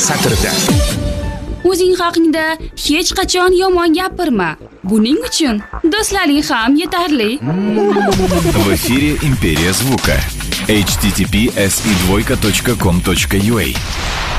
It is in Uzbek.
satrida. O'zing haqingda hech qachon yomon gapirma. Buning uchun do'stlaring ham yetarli. В эфире «Империя звука». https://com.ua